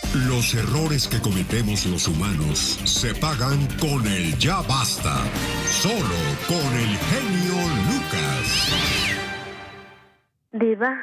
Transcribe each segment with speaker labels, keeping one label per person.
Speaker 1: Los errores que cometemos los humanos se pagan con el ya basta. Solo con el genio Lucas.
Speaker 2: Diva,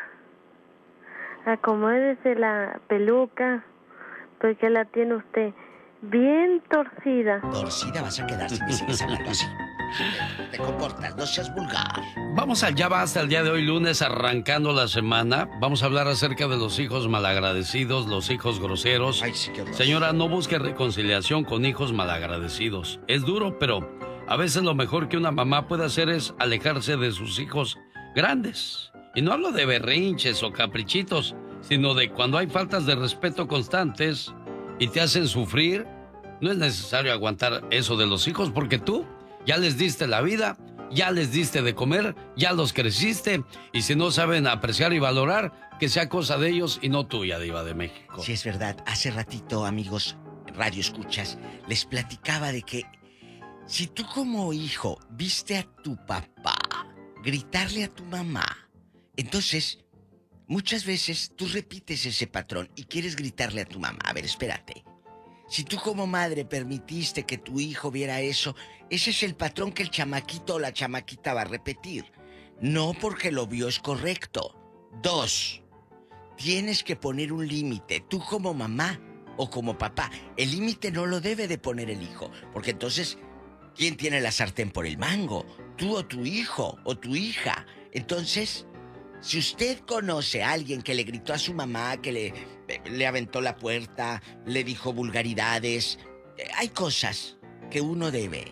Speaker 2: acomódese la peluca, porque la tiene usted bien torcida.
Speaker 3: Torcida vas a quedar si me sigues hablando así. Te comportas, no seas vulgar.
Speaker 4: Vamos al Ya Basta el día de hoy, lunes, arrancando la semana. Vamos a hablar acerca de los hijos malagradecidos, los hijos groseros.
Speaker 3: Ay, sí, qué horror.
Speaker 4: Señora, no busque reconciliación con hijos malagradecidos. Es duro, pero a veces lo mejor que una mamá puede hacer es alejarse de sus hijos grandes. Y no hablo de berrinches o caprichitos, sino de cuando hay faltas de respeto constantes y te hacen sufrir. No es necesario aguantar eso de los hijos porque tú ya les diste la vida, ya les diste de comer, ya los creciste, y si no saben apreciar y valorar, que sea cosa de ellos y no tuya, Diva de México.
Speaker 3: Sí, es verdad. Hace ratito, amigos, radio escuchas, les platicaba de que si tú como hijo viste a tu papá gritarle a tu mamá, entonces muchas veces tú repites ese patrón y quieres gritarle a tu mamá. A ver, espérate. Si tú como madre permitiste que tu hijo viera eso, ese es el patrón que el chamaquito o la chamaquita va a repetir. No porque lo vio es correcto. 2, tienes que poner un límite, tú como mamá o como papá. El límite no lo debe de poner el hijo, porque entonces, ¿quién tiene la sartén por el mango? Tú o tu hijo o tu hija. Entonces, si usted conoce a alguien que le gritó a su mamá, que le aventó la puerta, le dijo vulgaridades, hay cosas que uno debe,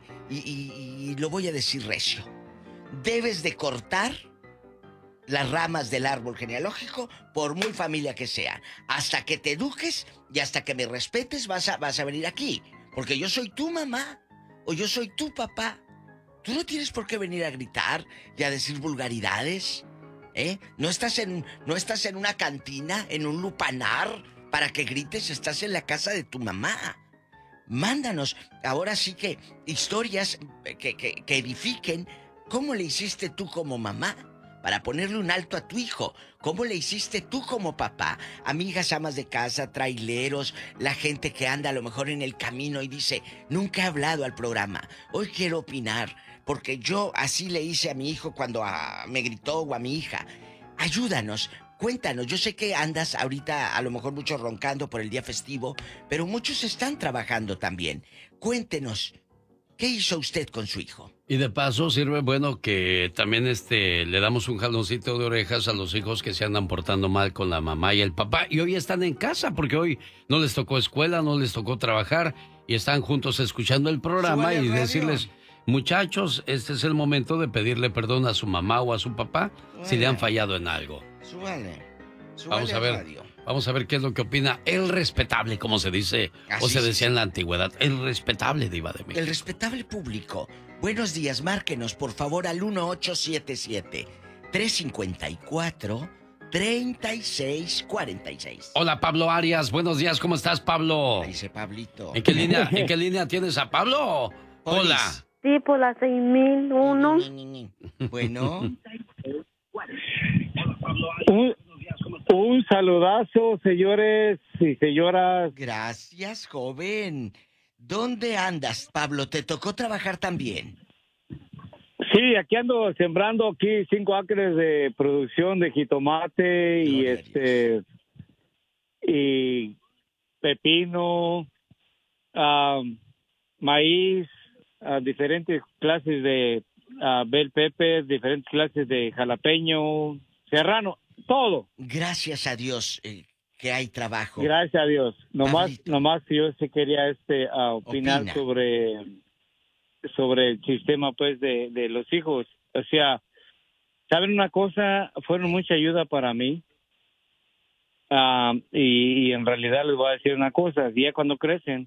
Speaker 3: y lo voy a decir recio, debes de cortar las ramas del árbol genealógico, por muy familia que sea. Hasta que te eduques y hasta que me respetes vas a venir aquí, porque yo soy tu mamá o yo soy tu papá. Tú no tienes por qué venir a gritar y a decir vulgaridades. No estás en una cantina, en un lupanar, para que grites, estás en la casa de tu mamá. Mándanos, ahora sí que, historias que edifiquen. ¿Cómo le hiciste tú como mamá para ponerle un alto a tu hijo? ¿Cómo le hiciste tú como papá? Amigas, amas de casa, traileros, la gente que anda a lo mejor en el camino y dice, nunca he hablado al programa, hoy quiero opinar, porque yo así le hice a mi hijo cuando me gritó, o a mi hija. Ayúdanos, cuéntanos. Yo sé que andas ahorita a lo mejor mucho roncando por el día festivo, pero muchos están trabajando también. Cuéntenos, ¿qué hizo usted con su hijo?
Speaker 4: Y de paso sirve bueno que también le damos un jaloncito de orejas a los hijos que se andan portando mal con la mamá y el papá, y hoy están en casa porque hoy no les tocó escuela, no les tocó trabajar y están juntos escuchando el programa y decirles, muchachos, este es el momento de pedirle perdón a su mamá o a su papá si le han fallado en algo.
Speaker 3: Súbale
Speaker 4: Vamos a ver.
Speaker 3: radio.
Speaker 4: Vamos a ver qué es lo que opina el respetable, como se dice,
Speaker 3: Así
Speaker 4: o se
Speaker 3: es.
Speaker 4: decía en la antigüedad, el respetable Diva de México.
Speaker 3: El respetable público. Buenos días, márquenos por favor al 1877-354-3646.
Speaker 4: Hola, Pablo Arias, buenos días, ¿cómo estás, Pablo?
Speaker 3: Ahí dice Pablito.
Speaker 4: ¿En qué línea tienes a Pablo? Hola.
Speaker 2: Sí, por la 6001.
Speaker 3: Bueno.
Speaker 5: Un saludazo, señores y señoras.
Speaker 3: Gracias, joven. ¿Dónde andas, Pablo? ¿Te tocó trabajar también?
Speaker 5: Sí, aquí ando sembrando aquí 5 acres de producción de jitomate y pepino, maíz, diferentes clases de bell pepper, diferentes clases de jalapeño, serrano, todo.
Speaker 3: Gracias a Dios que hay trabajo.
Speaker 5: Gracias a Dios. Nomás yo sí quería opinar
Speaker 3: Opina.
Speaker 5: sobre el sistema pues de los hijos. O sea, ¿saben una cosa? Fueron mucha ayuda para mí. Y en realidad les voy a decir una cosa, ya cuando crecen,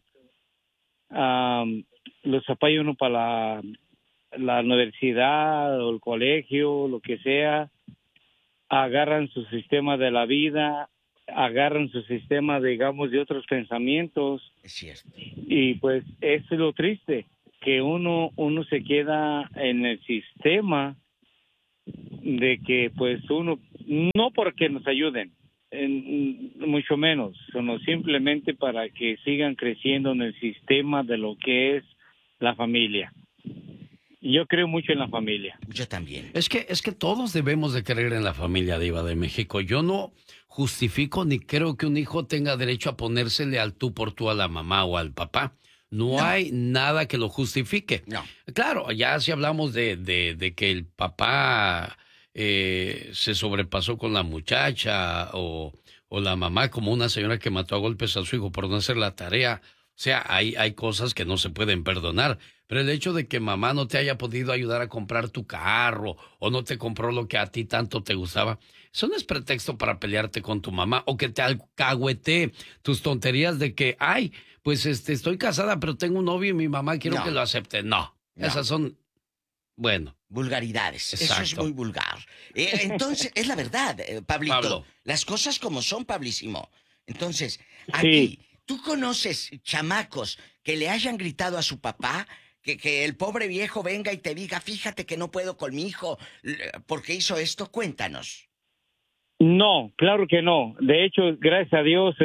Speaker 5: los apoya uno para la universidad o el colegio, lo que sea, agarran su sistema de la vida, agarran su sistema, digamos, de otros pensamientos.
Speaker 3: Es cierto.
Speaker 5: Y pues eso es lo triste, que uno se queda en el sistema de que pues uno, no porque nos ayuden, mucho menos, sino simplemente para que sigan creciendo en el sistema de lo que es la familia. Yo creo mucho en la familia.
Speaker 3: Yo también.
Speaker 4: Es que todos debemos de creer en la familia, Diva de México. Yo no justifico ni creo que un hijo tenga derecho a ponérsele al tú por tú a la mamá o al papá. No hay nada que lo justifique.
Speaker 3: No.
Speaker 4: Claro, ya si hablamos de que el papá se sobrepasó con la muchacha o la mamá como una señora que mató a golpes a su hijo por no hacer la tarea. O sea, hay cosas que no se pueden perdonar. Pero el hecho de que mamá no te haya podido ayudar a comprar tu carro o no te compró lo que a ti tanto te gustaba, eso no es pretexto para pelearte con tu mamá o que te alcahuetee tus tonterías de que, ay, pues estoy casada pero tengo un novio y mi mamá quiero que lo acepte. No, esas son, bueno.
Speaker 3: Vulgaridades.
Speaker 4: Exacto.
Speaker 3: Eso es muy vulgar. Entonces, es la verdad, Pablito.
Speaker 4: Pablo.
Speaker 3: Las cosas como son, Pablísimo. Entonces, aquí, ¿tú conoces chamacos que le hayan gritado a su papá? Que el pobre viejo venga y te diga, fíjate que no puedo con mi hijo porque hizo esto. Cuéntanos.
Speaker 5: No, claro que no. De hecho, gracias a Dios,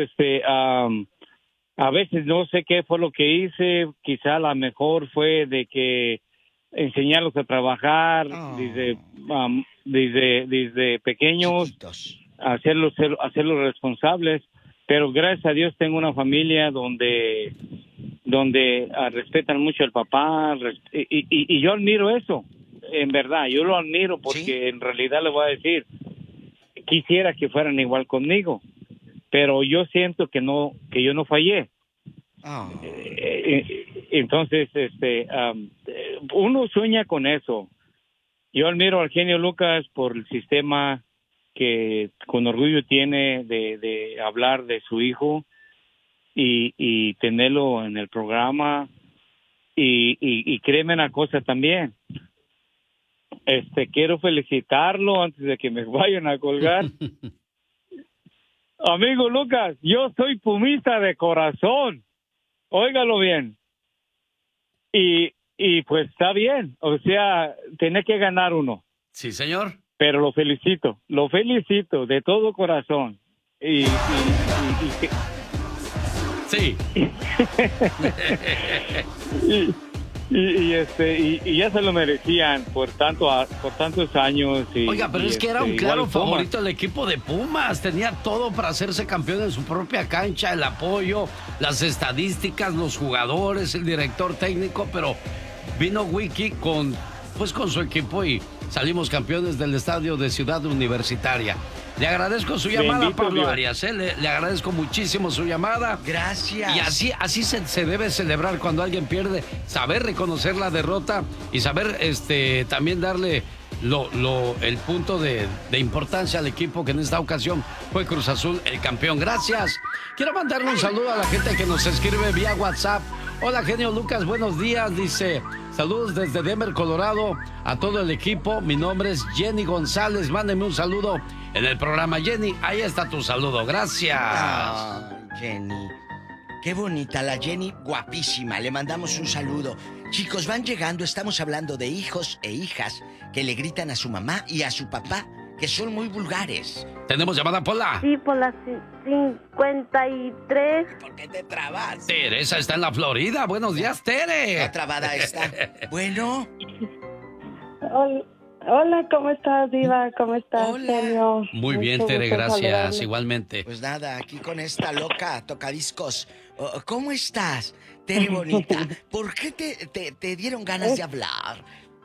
Speaker 5: a veces no sé qué fue lo que hice. Quizá la mejor fue de que enseñarlos a trabajar desde pequeños, chiquitos. hacerlos responsables. Pero gracias a Dios tengo una familia donde respetan mucho al papá y yo admiro eso, en verdad, yo lo admiro porque en realidad le voy a decir, quisiera que fueran igual conmigo, pero yo siento que yo no fallé. Entonces, uno sueña con eso. Yo admiro al genio Lucas por el sistema que con orgullo tiene de hablar de su hijo y tenerlo en el programa y créeme una cosa también, quiero felicitarlo antes de que me vayan a colgar. Amigo Lucas, yo soy pumista de corazón, óigalo bien, y pues está bien, o sea, tiene que ganar uno.
Speaker 4: Sí, señor.
Speaker 5: Pero lo felicito de todo corazón y
Speaker 4: sí.
Speaker 5: y ya se lo merecían por tantos años.
Speaker 4: Oiga, pero es que era un claro favorito del equipo de Pumas. Tenía todo para hacerse campeón en su propia cancha, el apoyo, las estadísticas, los jugadores, el director técnico, pero vino Wiki con su equipo y salimos campeones del estadio de Ciudad Universitaria. Le agradezco su llamada,
Speaker 5: Bendito
Speaker 4: Pablo
Speaker 5: Dios.
Speaker 4: Arias. Le agradezco muchísimo su llamada.
Speaker 3: Gracias.
Speaker 4: Y así se debe celebrar cuando alguien pierde. Saber reconocer la derrota y saber también darle el punto de importancia al equipo que en esta ocasión fue Cruz Azul el campeón. Gracias. Quiero mandarle un saludo a la gente que nos escribe vía WhatsApp. Hola, genio Lucas, buenos días. Dice, saludos desde Denver, Colorado, a todo el equipo. Mi nombre es Jenny González. Mándeme un saludo en el programa. Jenny, ahí está tu saludo. Gracias.
Speaker 3: Jenny. Qué bonita la Jenny, guapísima. Le mandamos un saludo. Chicos, van llegando, estamos hablando de hijos e hijas que le gritan a su mamá y a su papá, que son muy vulgares.
Speaker 4: ¿Tenemos llamada, Pola?
Speaker 2: Sí, por las 53.
Speaker 3: ¿Por qué te trabas?
Speaker 4: Teresa está en la Florida. Buenos días, Tere.
Speaker 3: La trabada está. Bueno.
Speaker 6: Hola, ¿cómo estás, Diva? ¿Cómo estás, genio?
Speaker 4: Muy bien,
Speaker 6: Mucho
Speaker 4: Tere,
Speaker 6: gusto
Speaker 4: gracias.
Speaker 6: saludarle.
Speaker 4: Igualmente.
Speaker 3: Pues nada, aquí con esta loca tocadiscos. ¿Cómo estás, Tere bonita? ¿Por qué te dieron ganas de hablar?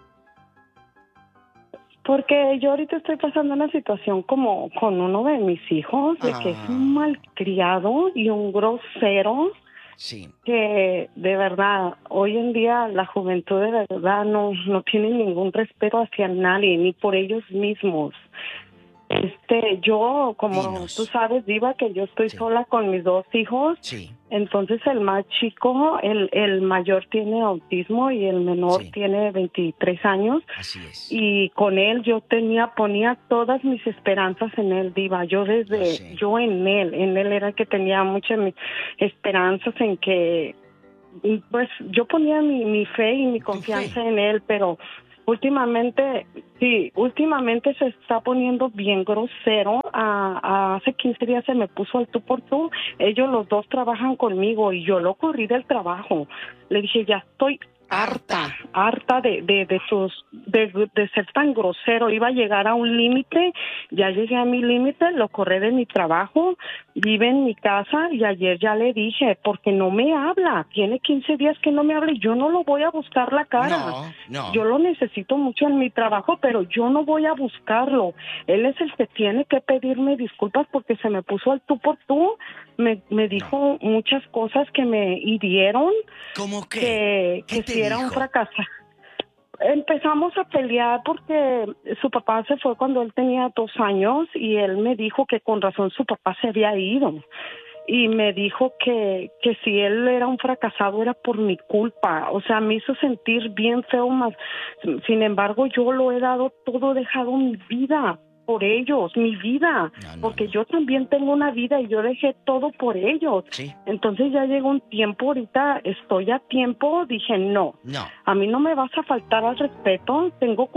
Speaker 6: Porque yo ahorita estoy pasando una situación como con uno de mis hijos, de que es un malcriado y un grosero.
Speaker 3: Sí.
Speaker 6: Que de verdad, hoy en día la juventud de verdad no tiene ningún respeto hacia nadie, ni por ellos mismos. Yo, como tú sabes, Diva, que yo estoy sola con mis dos hijos.
Speaker 3: Sí.
Speaker 6: Entonces el más chico, el mayor tiene autismo y el menor tiene 23 años.
Speaker 3: Así es.
Speaker 6: Y con él yo ponía todas mis esperanzas en él, Diva. Yo en él era que tenía muchas esperanzas en que, pues yo ponía mi fe y mi confianza en él, pero Últimamente se está poniendo bien grosero. Hace 15 días se me puso al tú por tú. Ellos los dos trabajan conmigo y yo lo corrí del trabajo. Le dije, ya estoy harta de ser tan grosero. Iba a llegar a un límite, ya llegué a mi límite, lo corrí de mi trabajo, vive en mi casa y ayer ya le dije, porque no me habla, tiene 15 días que no me habla y yo no lo voy a buscar la cara.
Speaker 3: No.
Speaker 6: Yo lo necesito mucho en mi trabajo, pero yo no voy a buscarlo. Él es el que tiene que pedirme disculpas porque se me puso al tú por tú. Me dijo muchas cosas que me hirieron.
Speaker 3: ¿Cómo qué? ¿Qué te
Speaker 6: si era
Speaker 3: dijo?
Speaker 6: un fracaso. Empezamos a pelear porque su papá se fue cuando él tenía 2 años y él me dijo que con razón su papá se había ido. Y me dijo que si él era un fracasado era por mi culpa. O sea, me hizo sentir bien feo más. Sin embargo, yo lo he dado todo, he dejado mi vida por ellos, mi vida, porque yo también tengo una vida y yo dejé todo por ellos.
Speaker 3: Sí.
Speaker 6: Entonces ya llegó un tiempo, ahorita estoy a tiempo, dije no, a mí no me vas a faltar al respeto, tengo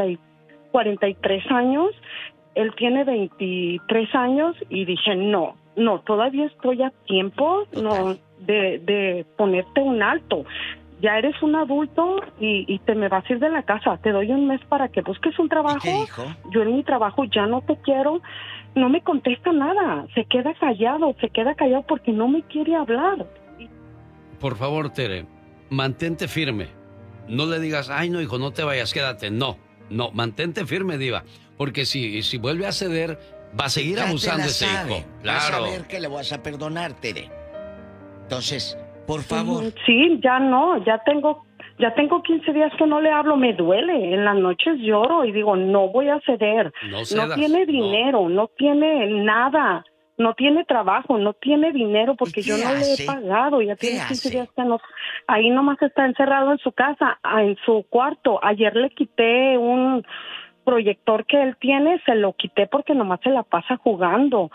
Speaker 6: 43 años, él tiene 23 años y dije no, todavía estoy a tiempo de ponerte un alto. Ya eres un adulto y te me vas a ir de la casa. Te doy un mes para que busques un trabajo.
Speaker 3: ¿Y qué dijo?
Speaker 6: Yo en mi trabajo ya no te quiero. No me contesta nada. Se queda callado porque no me quiere hablar.
Speaker 4: Por favor, Tere, mantente firme. No le digas, ay, no, hijo, no te vayas, quédate. No, mantente firme, diva. Porque si vuelve a ceder, va a seguir abusando de ese hijo. Claro.
Speaker 3: Vas a ver que le vas a perdonar, Tere. Entonces, por favor.
Speaker 6: Sí, ya tengo 15 días que no le hablo, me duele. En las noches lloro y digo, no voy a ceder.
Speaker 4: No cedas,
Speaker 6: no tiene dinero, no tiene nada. No tiene trabajo, no tiene dinero porque yo no le he pagado. Ya tiene 15 días que no. Ahí nomás está encerrado en su casa, en su cuarto. Ayer le quité un proyector que él tiene, se lo quité porque nomás se la pasa jugando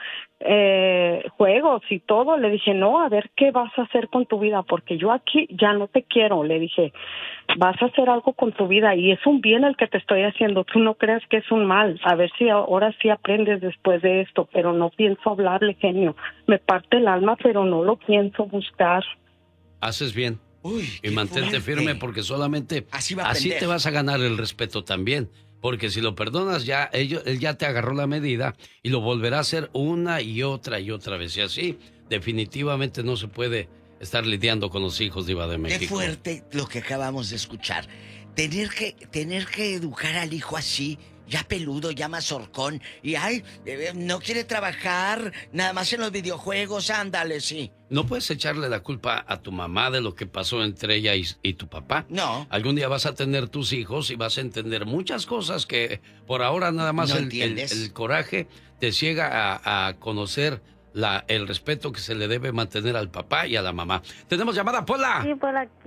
Speaker 6: juegos y todo. Le dije, no, a ver qué vas a hacer con tu vida, porque yo aquí ya no te quiero. Le dije, vas a hacer algo con tu vida y es un bien el que te estoy haciendo, tú no creas que es un mal. A ver si ahora sí aprendes después de esto, pero no pienso hablarle, genio. Me parte el alma, pero no lo pienso buscar.
Speaker 4: Haces bien.
Speaker 3: Y
Speaker 4: mantente firme porque solamente así te vas a ganar el respeto también. Porque si lo perdonas ya, él ya te agarró la medida y lo volverá a hacer una y otra vez. Y así definitivamente no se puede estar lidiando con los hijos, diva de México.
Speaker 3: Qué fuerte lo que acabamos de escuchar. Tener que educar al hijo así, ya peludo, ya mazorcón, y no quiere trabajar, nada más en los videojuegos, ándale, sí.
Speaker 4: No puedes echarle la culpa a tu mamá de lo que pasó entre ella y tu papá.
Speaker 3: No.
Speaker 4: Algún día vas a tener tus hijos y vas a entender muchas cosas que por ahora nada más el coraje te ciega a conocer el respeto que se le debe mantener al papá y a la mamá. ¿Tenemos llamada, Pola?
Speaker 2: Sí, por la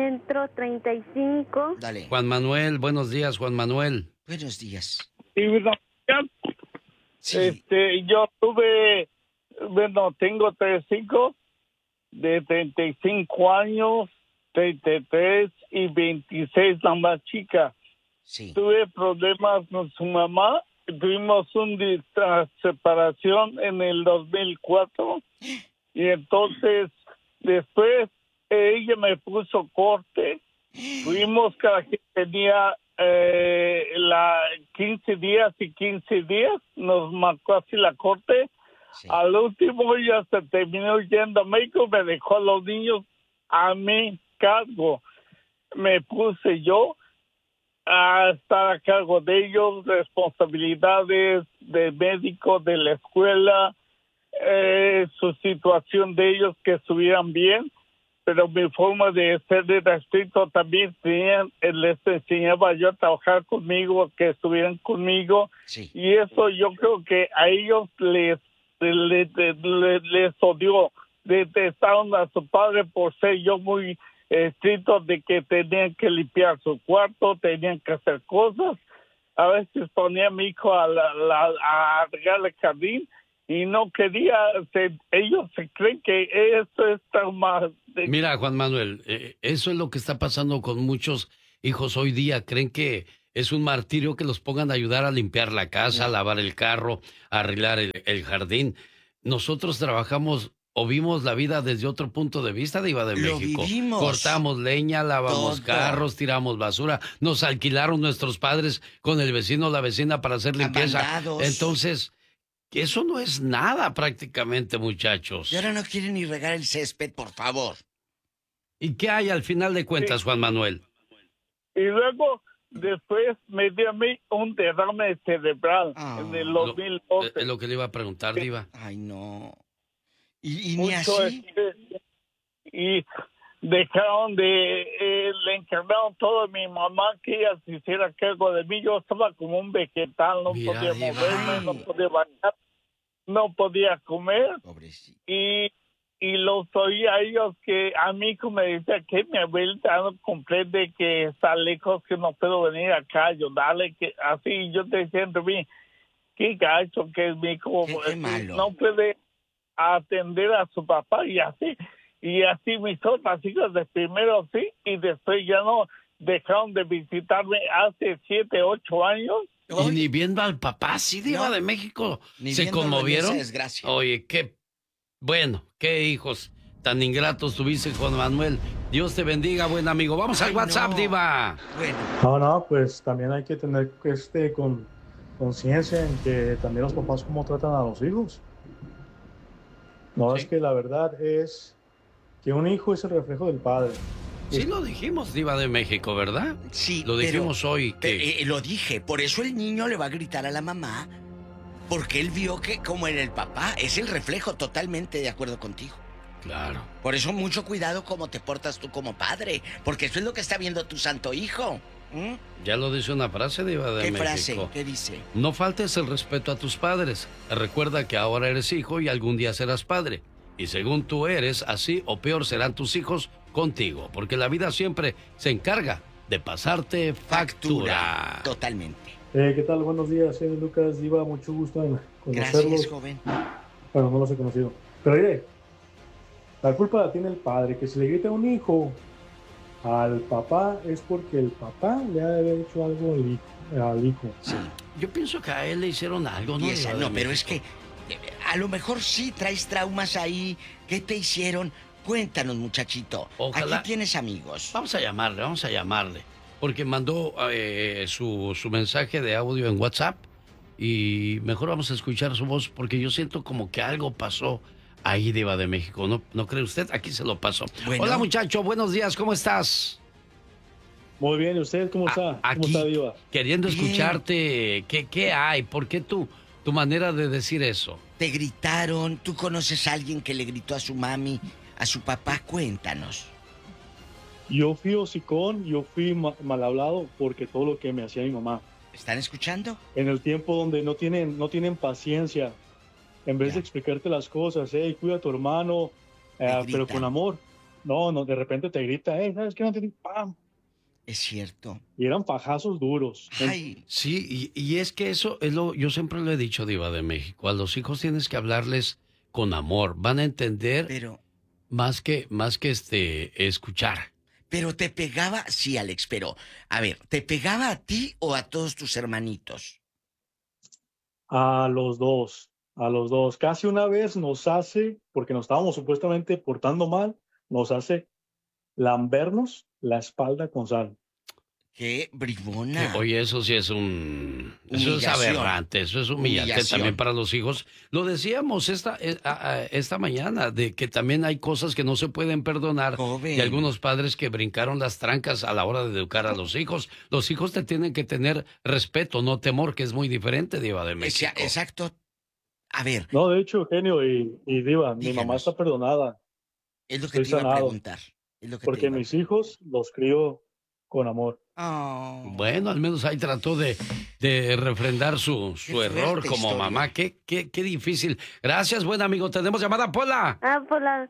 Speaker 2: 535.
Speaker 3: Dale.
Speaker 4: Juan Manuel, buenos días, Juan Manuel.
Speaker 3: Buenos días.
Speaker 5: Sí, yo tengo 3 hijos de 35 años, 33 y 26, la más chica.
Speaker 3: Sí.
Speaker 5: Tuve problemas con su mamá, tuvimos una separación en el 2004 y entonces después ella me puso corte. Fuimos cada quien tenía 15 días y 15 días, nos marcó así la corte. Sí. Al último ella se terminó yendo a México, me dejó a los niños a mi cargo. Me puse yo a estar a cargo de ellos, responsabilidades de médico, de la escuela, su situación de ellos, que estuvieran bien, pero mi forma de ser era estricto también. Les enseñaba yo a trabajar conmigo, que estuvieran conmigo, sí. Y eso yo creo que a ellos les odió, detestaron a su padre por ser yo muy estricto, de que tenían que limpiar su cuarto, tenían que hacer cosas. A veces ponía a mi hijo a regar el jardín y no quería. Ellos se creen que esto es tan más.
Speaker 4: Mira, Juan Manuel, eso es lo que está pasando con muchos hijos hoy día. Creen que es un martirio que los pongan a ayudar a limpiar la casa, a lavar el carro, a arreglar el jardín. Nosotros trabajamos o vimos la vida desde otro punto de vista, Diva de México.
Speaker 3: Vivimos.
Speaker 4: Cortamos leña, lavamos carros, tiramos basura, nos alquilaron nuestros padres con el vecino o la vecina para hacer limpieza. Entonces, eso no es nada prácticamente, muchachos.
Speaker 3: Y ahora no quieren ni regar el césped, por favor.
Speaker 4: ¿Y qué hay al final de cuentas, Juan Manuel?
Speaker 7: Y luego, después me dio a mí un derrame cerebral en el 2012.
Speaker 4: Es lo que le iba a preguntar, Diva.
Speaker 3: Ay, no. Y ni así.
Speaker 7: Y dejaron le encargaron todo a mi mamá que ella se hiciera cargo de mí. Yo estaba como un vegetal, no podía moverme, no podía bañar, no podía comer.
Speaker 3: Pobrecito.
Speaker 7: Y los oía a ellos que a mí como me decía que mi abuelita no comprende que está lejos, que no puedo venir acá a ayudarle, que así yo te decía entre mí, qué gacho que es mi hijo,
Speaker 3: qué malo.
Speaker 7: No puede atender a su papá y así mis otras hijas de primero sí y después ya no dejaron de visitarme hace 7, 8 años.
Speaker 4: Y ni viendo al papá, sí, Diva de México, ¿se conmovieron? Oye, qué hijos tan ingratos tuviste, Juan Manuel. Dios te bendiga, buen amigo. Vamos al WhatsApp, Diva.
Speaker 8: Bueno. No, pues también hay que tener conciencia en que también los papás cómo tratan a los hijos. No, sí. Es que la verdad es que un hijo es el reflejo del padre.
Speaker 4: Sí lo dijimos, Diva de México, ¿verdad?
Speaker 3: Sí.
Speaker 4: Lo dijimos hoy.
Speaker 3: Lo dije, por eso el niño le va a gritar a la mamá, porque él vio que como era el papá, es el reflejo, totalmente de acuerdo contigo.
Speaker 4: Claro.
Speaker 3: Por eso mucho cuidado cómo te portas tú como padre, porque eso es lo que está viendo tu santo hijo.
Speaker 4: Ya lo dice una frase, Diva de México. ¿Qué frase?
Speaker 3: ¿Qué dice?
Speaker 4: No faltes el respeto a tus padres. Recuerda que ahora eres hijo y algún día serás padre. Y según tú eres, así o peor serán tus hijos contigo. Porque la vida siempre se encarga de pasarte factura.
Speaker 3: Totalmente.
Speaker 8: ¿Qué tal? Buenos días, Lucas, Diva, mucho gusto en conocerlos.
Speaker 3: Gracias, joven.
Speaker 8: Bueno, no los he conocido. Pero mire, la culpa la tiene el padre, que si le grita a un hijo al papá es porque el papá le ha de haber hecho algo al hijo.
Speaker 3: Sí.
Speaker 4: Yo pienso que a él le hicieron algo, ¿no?
Speaker 3: No, pero es que a lo mejor sí traes traumas ahí. ¿Qué te hicieron? Cuéntanos, muchachito.
Speaker 4: Ojalá.
Speaker 3: Aquí tienes amigos.
Speaker 4: Vamos a llamarle. Porque mandó su mensaje de audio en WhatsApp. Y mejor vamos a escuchar su voz porque yo siento como que algo pasó ahí, Diva de México. ¿No cree usted? Aquí se lo paso. Bueno. Hola, muchacho. Buenos días. ¿Cómo estás?
Speaker 8: Muy bien. ¿Y usted cómo está?
Speaker 4: Aquí,
Speaker 8: ¿cómo está, Diva?
Speaker 4: Queriendo escucharte. ¿Qué hay? ¿Por qué tu manera de decir eso?
Speaker 3: Te gritaron. ¿Tú conoces a alguien que le gritó a su mami, a su papá? Cuéntanos.
Speaker 8: Yo fui hocicón, yo fui mal hablado porque todo lo que me hacía mi mamá.
Speaker 3: ¿Están escuchando?
Speaker 8: En el tiempo donde no tienen paciencia. En vez de explicarte las cosas, cuida a tu hermano, pero con amor. No, de repente te grita, ¿sabes qué? No te ¡pam!
Speaker 3: Es cierto.
Speaker 8: Y eran fajazos duros.
Speaker 3: Ay.
Speaker 4: Sí, y es que eso es yo siempre lo he dicho, Diva de México. A los hijos tienes que hablarles con amor. Van a entender más que escuchar.
Speaker 3: Pero te pegaba, sí, Alex, pero a ver, ¿te pegaba a ti o a todos tus hermanitos?
Speaker 8: A los dos. Casi una vez nos hace, porque nos estábamos supuestamente portando mal, nos hace lambernos la espalda con sal.
Speaker 3: ¡Qué bribona!
Speaker 4: Oye, eso sí es eso es aberrante, eso es humillante también para los hijos. Lo decíamos esta mañana, de que también hay cosas que no se pueden perdonar.
Speaker 3: Joven.
Speaker 4: Y algunos padres que brincaron las trancas a la hora de educar a los hijos. Los hijos te tienen que tener respeto, no temor, que es muy diferente, Diva de México.
Speaker 3: Exacto. A ver.
Speaker 8: No, de hecho, Eugenio y Diva, mi mamá está perdonada.
Speaker 3: Es lo que te iba a preguntar.
Speaker 8: Porque mis hijos los crío con amor.
Speaker 3: Oh.
Speaker 4: Bueno, al menos ahí trató de refrendar su error como historia. Mamá. Qué difícil. Gracias, buen amigo. Tenemos llamada, Pola.
Speaker 2: Pola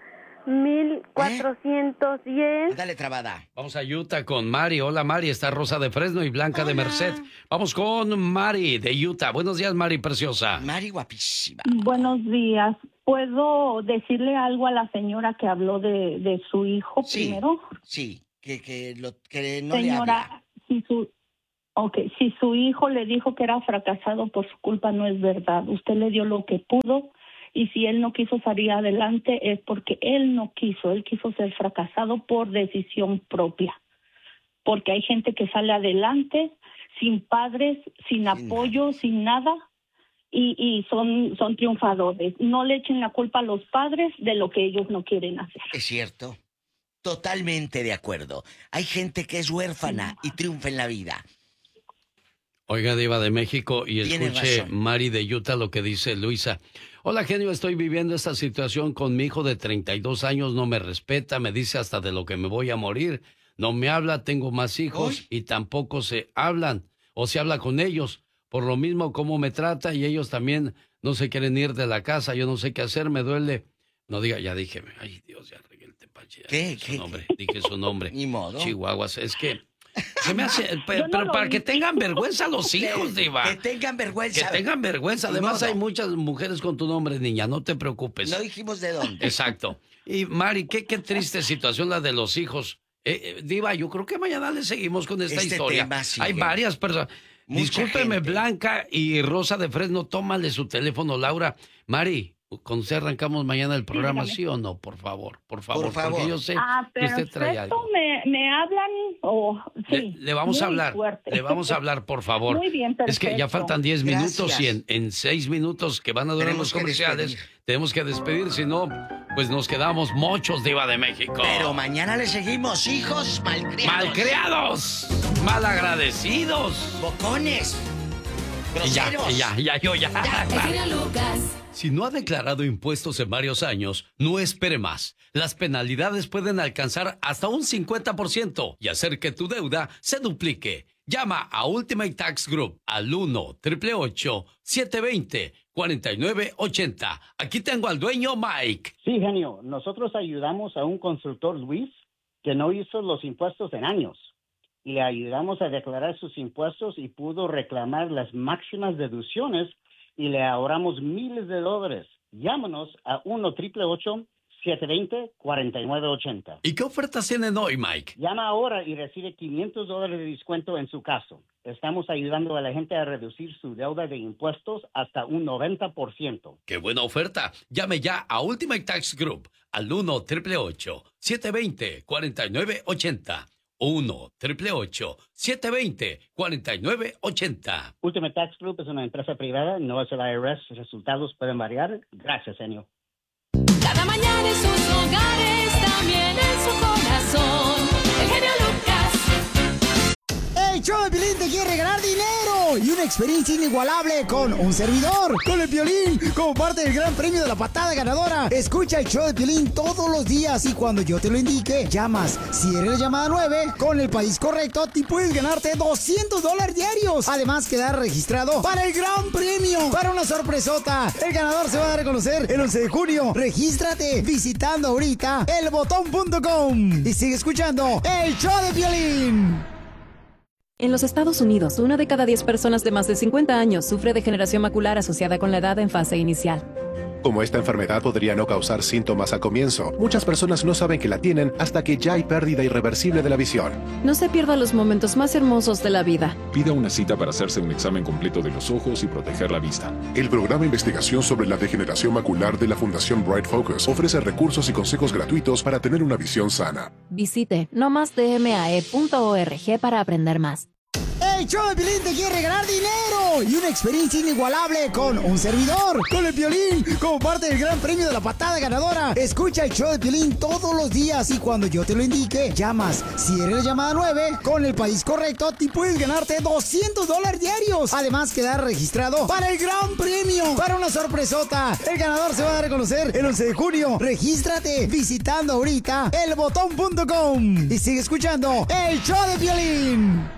Speaker 2: 1410.
Speaker 3: Dale, trabada.
Speaker 4: Vamos a Utah con Mari. Hola, Mari. Está Rosa de Fresno y Blanca de Merced. Vamos con Mari de Utah. Buenos días, Mari, preciosa.
Speaker 3: Mari, guapísima.
Speaker 9: Buenos días. ¿Puedo decirle algo a la señora que habló de su hijo primero?
Speaker 3: Sí. Que no
Speaker 9: señora,
Speaker 3: le habla.
Speaker 9: Ok, si su hijo le dijo que era fracasado por su culpa, no es verdad. Usted le dio lo que pudo y si él no quiso salir adelante es porque él no quiso. Él quiso ser fracasado por decisión propia. Porque hay gente que sale adelante sin padres, sin apoyo, sin nada y son triunfadores. No le echen la culpa a los padres de lo que ellos no quieren hacer.
Speaker 3: Es cierto. Totalmente de acuerdo. Hay gente que es huérfana y triunfa en la vida.
Speaker 4: Oiga, Diva de México, y escuche Mari de Utah lo que dice Luisa. Hola, genio, estoy viviendo esta situación con mi hijo de 32 años, no me respeta, me dice hasta de lo que me voy a morir, no me habla, tengo más hijos y tampoco se hablan o se habla con ellos. Por lo mismo, cómo me trata y ellos también no se quieren ir de la casa, yo no sé qué hacer, me duele. No diga, ya dije, ay Dios, ya regué el tepache.
Speaker 3: ¿Qué?
Speaker 4: Dije su nombre.
Speaker 3: Ni modo.
Speaker 4: Chihuahuas, es que... Se me hace, pero para que tengan vergüenza los hijos, Diva.
Speaker 3: Que tengan vergüenza.
Speaker 4: Que tengan vergüenza. Además hay muchas mujeres con tu nombre, niña, no te preocupes.
Speaker 3: No dijimos de dónde.
Speaker 4: Exacto. Y Mari, qué triste situación la de los hijos. Diva, yo creo que mañana le seguimos con esta historia. Hay varias personas. Discúlpeme, gente. Blanca y Rosa de Fresno, tómale su teléfono, Laura. Mari, con usted arrancamos mañana el programa, ¿sí o no? Por favor. Porque yo sé que usted trae algo.
Speaker 9: ¿Me hablan? Sí.
Speaker 4: Le vamos a hablar. Fuerte. Le vamos a hablar, por favor.
Speaker 9: Muy bien, perfecto.
Speaker 4: Es que ya faltan 10 minutos y en 6 minutos que van a durar los comerciales, tenemos que despedir. Si no, pues nos quedamos mochos, Diva de México.
Speaker 3: Pero mañana le seguimos, hijos malcriados.
Speaker 4: ¡Malcriados! ¡Malagradecidos!
Speaker 3: ¡Bocones! ¡Groseros!
Speaker 4: Ya.
Speaker 10: El genio Lucas.
Speaker 4: Si no ha declarado impuestos en varios años, no espere más. Las penalidades pueden alcanzar hasta un 50% y hacer que tu deuda se duplique. Llama a Ultimate Tax Group al 1-888-720-4980. Aquí tengo al dueño, Mike.
Speaker 11: Sí, genio. Nosotros ayudamos a un consultor, Luis, que no hizo los impuestos en años. Y le ayudamos a declarar sus impuestos y pudo reclamar las máximas deducciones y le ahorramos miles de dólares. Llámanos a 1-888-720-4980.
Speaker 4: ¿Y qué ofertas tienen hoy, Mike?
Speaker 11: Llama ahora y recibe $500 de descuento en su caso. Estamos ayudando a la gente a reducir su deuda de impuestos hasta un 90%.
Speaker 4: ¡Qué buena oferta! Llame ya a Ultimate Tax Group al 1-888-720-4980. 1-888-720-4980.
Speaker 11: Ultimate Tax Group es una empresa privada, no es el IRS. Resultados pueden variar. Gracias, señor.
Speaker 10: Cada mañana en sus hogares, también en su corazón. El genio Lucas.
Speaker 12: El show de Piolín te quiere regalar dinero y una experiencia inigualable con un servidor, con el Piolín, como parte del gran premio de la patada ganadora. Escucha el show de Piolín todos los días y cuando yo te lo indique, llamas. Si eres la llamada 9, con el país correcto, te puedes ganarte $200 diarios. Además, quedar registrado para el gran premio, para una sorpresota. El ganador se va a dar a conocer el 11 de junio. Regístrate visitando ahorita elbotón.com y sigue escuchando el show de Piolín.
Speaker 13: En los Estados Unidos, 1 de cada 10 personas de más de 50 años sufre degeneración macular asociada con la edad en fase inicial.
Speaker 14: Como esta enfermedad podría no causar síntomas al comienzo, muchas personas no saben que la tienen hasta que ya hay pérdida irreversible de la visión.
Speaker 13: No se pierda los momentos más hermosos de la vida.
Speaker 15: Pida una cita para hacerse un examen completo de los ojos y proteger la vista.
Speaker 16: El programa de investigación sobre la degeneración macular de la Fundación Bright Focus ofrece recursos y consejos gratuitos para tener una visión sana.
Speaker 13: Visite nomasdme.org para aprender más.
Speaker 12: El show de Piolín te quiere regalar dinero y una experiencia inigualable con un servidor, con el Piolín, como parte del gran premio de la patada ganadora. Escucha el show de Piolín todos los días y cuando yo te lo indique, llamas. Si eres la llamada 9, con el país correcto, te puedes ganarte $200 diarios. Además, quedar registrado para el gran premio, para una sorpresota. El ganador se va a dar a conocer el 11 de junio. Regístrate visitando ahorita elbotón.com y sigue escuchando el show de Piolín.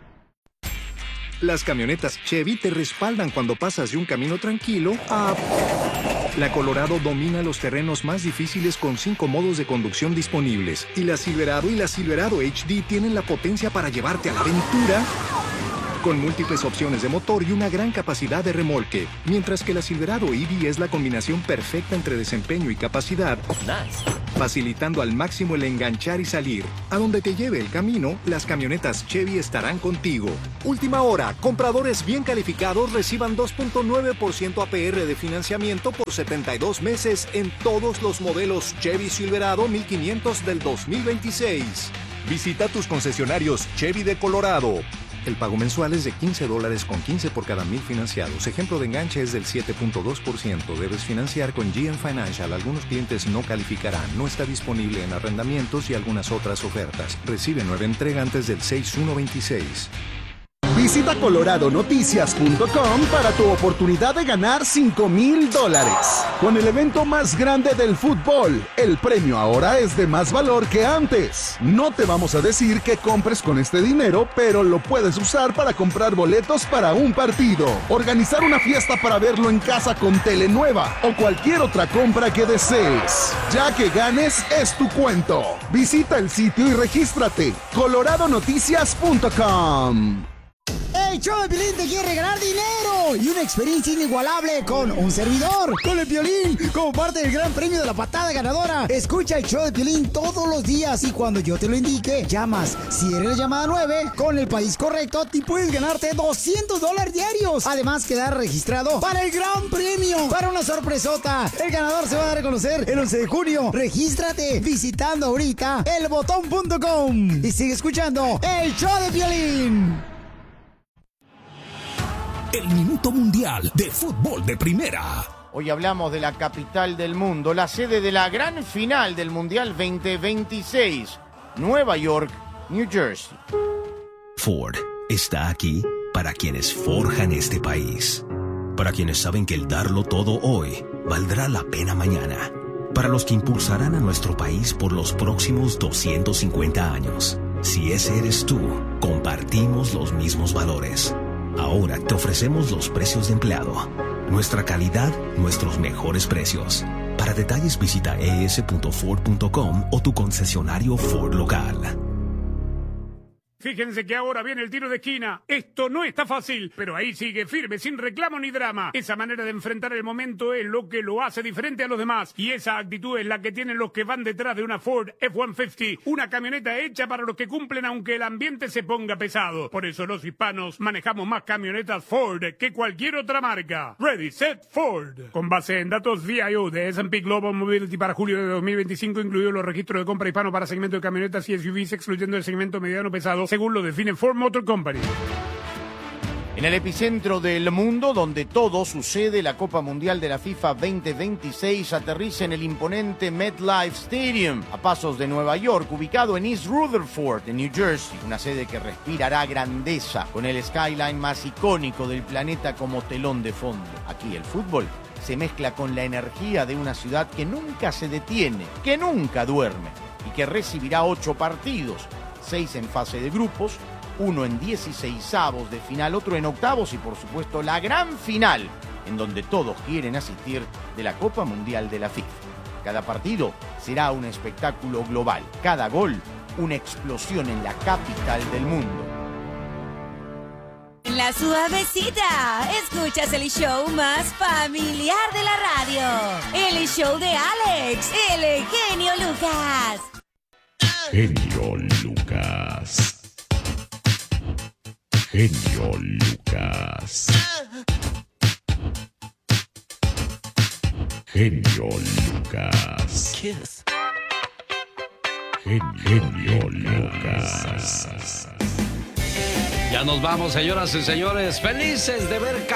Speaker 17: Las camionetas Chevy te respaldan cuando pasas de un camino tranquilo a... La Colorado domina los terrenos más difíciles con 5 modos de conducción disponibles. Y la Silverado y la Silverado HD tienen la potencia para llevarte a la aventura con múltiples opciones de motor y una gran capacidad de remolque. Mientras que la Silverado EV es la combinación perfecta entre desempeño y capacidad. facilitando al máximo el enganchar y salir. A donde te lleve el camino, las camionetas Chevy estarán contigo. Última hora, compradores bien calificados reciban 2.9% APR de financiamiento por 72 meses en todos los modelos Chevy Silverado 1500 del 2026. Visita tus concesionarios Chevy de Colorado. El pago mensual es de $15.15 por cada 1,000 financiados. Ejemplo de enganche es del 7.2%. Debes financiar con GM Financial. Algunos clientes no calificarán. No está disponible en arrendamientos y algunas otras ofertas. Recibe nueva entrega antes del 6/1/26.
Speaker 18: Visita coloradonoticias.com para tu oportunidad de ganar $5,000. Con el evento más grande del fútbol, el premio ahora es de más valor que antes. No te vamos a decir que compres con este dinero, pero lo puedes usar para comprar boletos para un partido, organizar una fiesta para verlo en casa con tele nueva o cualquier otra compra que desees. Ya que ganes, es tu cuento. Visita el sitio y regístrate. coloradonoticias.com.
Speaker 12: El show de Piolín te quiere regalar dinero y una experiencia inigualable con un servidor, con el Piolín, como parte del gran premio de la patada ganadora. Escucha el show de Piolín todos los días y cuando yo te lo indique, llamas. Si eres la llamada 9, con el país correcto, te puedes ganarte $200 diarios. Además, quedar registrado para el gran premio, para una sorpresota. El ganador se va a dar a conocer el 11 de junio. Regístrate visitando ahorita elbotón.com y sigue escuchando el show de Piolín.
Speaker 19: El Minuto Mundial de Fútbol de Primera.
Speaker 20: Hoy hablamos de la capital del mundo, la sede de la gran final del Mundial 2026, Nueva York, New Jersey.
Speaker 19: Ford está aquí para quienes forjan este país, para quienes saben que el darlo todo hoy valdrá la pena mañana, para los que impulsarán a nuestro país por los próximos 250 años. Si ese eres tú, compartimos los mismos valores. Ahora te ofrecemos los precios de empleado. Nuestra calidad, nuestros mejores precios. Para detalles visita es.ford.com o tu concesionario Ford local.
Speaker 21: Fíjense que ahora viene el tiro de esquina. Esto no está fácil, pero ahí sigue firme, sin reclamo ni drama. Esa manera de enfrentar el momento es lo que lo hace diferente a los demás. Y esa actitud es la que tienen los que van detrás de una Ford F-150. Una camioneta hecha para los que cumplen aunque el ambiente se ponga pesado. Por eso los hispanos manejamos más camionetas Ford que cualquier otra marca. Ready, Set, Ford. Con base en datos VIO de S&P Global Mobility para julio de 2025, incluidos los registros de compra hispano para segmento de camionetas y SUVs, excluyendo el segmento mediano pesado, según lo define Ford Motor Company.
Speaker 20: En el epicentro del mundo, donde todo sucede, la Copa Mundial de la FIFA 2026 aterriza en el imponente MetLife Stadium, a pasos de Nueva York, ubicado en East Rutherford, en New Jersey. Una sede que respirará grandeza, con el skyline más icónico del planeta como telón de fondo. Aquí el fútbol se mezcla con la energía de una ciudad que nunca se detiene, que nunca duerme, y que recibirá 8 partidos, 6 en fase de grupos, 1 en 16avos de final, otro en octavos y por supuesto la gran final, en donde todos quieren asistir, de la Copa Mundial de la FIFA. Cada partido será un espectáculo global, cada gol una explosión en la capital del mundo.
Speaker 22: En la suavecita, escuchas el show más familiar de la radio, el show de Alex, el genio Lucas.
Speaker 23: Genio Lucas. Genio Lucas. Genio Lucas.
Speaker 22: Kiss.
Speaker 23: Genio Lucas.
Speaker 4: Ya nos vamos, señoras y señores. Felices de ver